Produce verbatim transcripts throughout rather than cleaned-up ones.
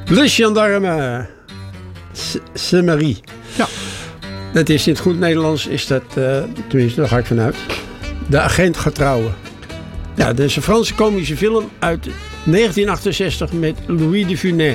Le Gendarme. C'est Marie. Ja. Dat is in het goed Nederlands, is dat, uh, tenminste, daar ga ik vanuit. De agent gaat trouwen. Ja, dat is een Franse komische film uit negentien achtenzestig met Louis de Funès.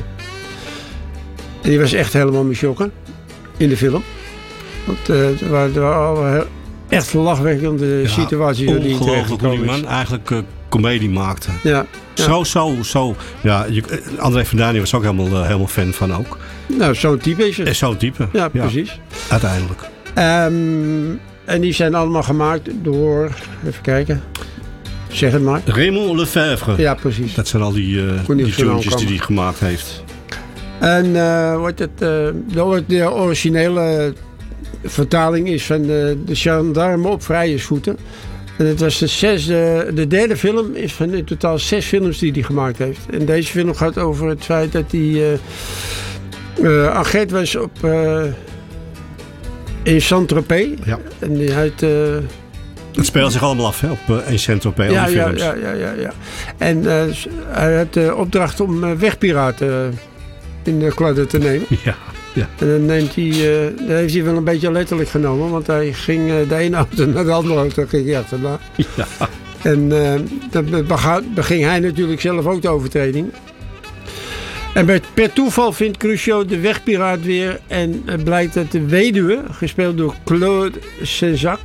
Die was echt helemaal misjokken in de film. Want uh, er waren, er waren al echt lachwekkende ja, situaties. Ongelooflijk hoe die man eigenlijk uh, comedie maakte. Ja, ja. Zo, zo, zo. Ja, je, André van Duin was ook helemaal, uh, helemaal fan van ook. Nou, zo'n type is het. Zo'n type. Ja, precies. Ja, uiteindelijk. Um, en die zijn allemaal gemaakt door, even kijken, zeg het maar. Raymond Lefevre. Ja, precies. Dat zijn al die, uh, die filmpjes die hij gemaakt heeft. En uh, wat het, uh, de, de originele vertaling is van de, de Gendarme op vrije voeten. En het was de, zesde, de derde film is van in totaal zes films die hij gemaakt heeft. En deze film gaat over het feit dat hij uh, uh, agent was op, uh, in Saint-Tropez. Ja. En die had... Uh, het speelt zich allemaal af hè, op uh, in Saint-Tropez, ja, al die ja, films. Ja, ja, ja, ja. En uh, hij had de opdracht om uh, wegpiraten uh, in de kladden te nemen. Ja. Ja. En dan, neemt hij, uh, dan heeft hij wel een beetje letterlijk genomen. Want hij ging uh, de ene auto naar de andere auto ging hij achterna. Ja. En uh, dan beging hij natuurlijk zelf ook de overtreding. En bij, per toeval vindt Cruchot de wegpiraat weer. En het blijkt dat de weduwe, gespeeld door Claude Cézac,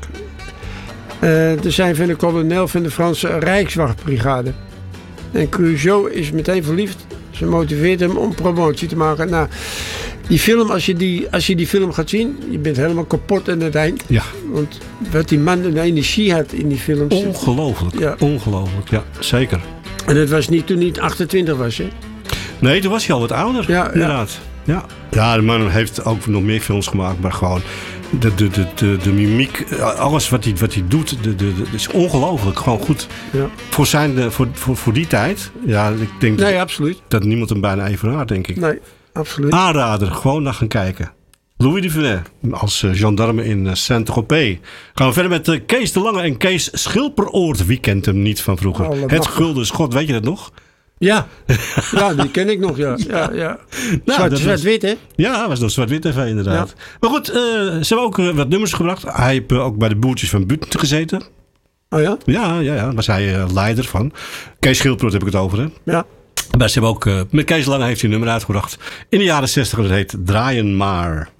uh, te zijn van de kolonel van de Franse Rijkswachtbrigade. En Cruchot is meteen verliefd. Ze motiveert hem om promotie te maken. Nou, die film, als je die, als je die film gaat zien, je bent helemaal kapot aan het eind. Ja. Want wat die man een energie had in die films. Ongelooflijk. Ja. Ongelooflijk, ja, zeker. En dat was niet toen hij achtentvintig was, hè? Nee, toen was hij al wat ouder, ja, inderdaad. Ja. Ja, de man heeft ook nog meer films gemaakt, maar gewoon de, de, de, de, de mimiek, alles wat hij, wat hij doet, de, de, de, is ongelooflijk. Gewoon goed. Ja. Voor, zijn, voor, voor, voor die tijd, ja, ik denk nee, dat, absoluut. dat niemand hem bijna evenaart, denk ik. Nee, absoluut. Aanrader, gewoon naar gaan kijken. Louis de Funès als uh, gendarme in uh, Saint-Tropez. Gaan we verder met uh, Kees de Lange en Kees Schilperoort. Wie kent hem niet van vroeger? Oh, Het Gulden Schot, weet je dat nog? Ja, ja, die ken ik nog, ja. ja, ja. Nou, Zwart, zwart-wit, hè? Ja, dat was nog zwart-wit tv inderdaad. Ja. Maar goed, uh, ze hebben ook uh, wat nummers gebracht. Hij heeft uh, ook bij de Boertjes van Butten gezeten. Oh ja? Ja, ja, ja. Daar was hij uh, leider van. Kees Schilperoort heb ik het over, hè? Ja. Maar ze hebben ook, uh, met Kees Lange heeft hij een nummer uitgebracht. In de jaren zestig, dat heet Draaien Maar.